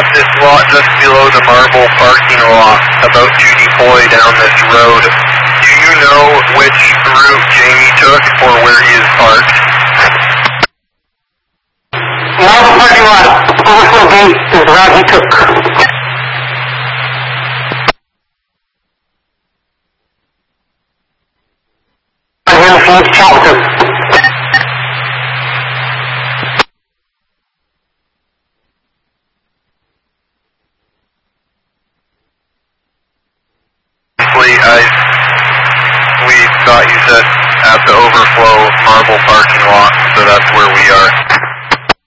at this lot just below the Marble parking lot, about to deploy down this road. Do you know which route Jamie took or where he is parked? Marble parking lot, overflow gate is the route he took. I'm here if you need to chat with him. We thought you said at the overflow Marble parking lot, so that's where we are.